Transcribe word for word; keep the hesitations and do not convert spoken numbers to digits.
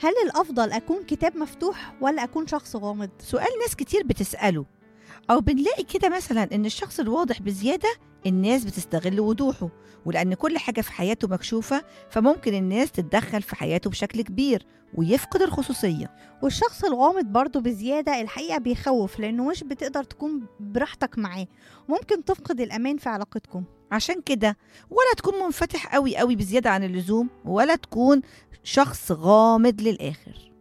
هل الأفضل أكون كتاب مفتوح ولا أكون شخص غامض؟ سؤال ناس كتير بتسأله، أو بنلاقي كده مثلا إن الشخص الواضح بزيادة الناس بتستغل وضوحه، ولأن كل حاجة في حياته مكشوفة فممكن الناس تتدخل في حياته بشكل كبير ويفقد الخصوصية. والشخص الغامض برضو بزيادة الحقيقة بيخوف، لأنه مش بتقدر تكون براحتك معاه، ممكن تفقد الأمان في علاقتكم. عشان كده ولا تكون منفتح قوي قوي بزيادة عن اللزوم، ولا تكون شخص غامض للآخر.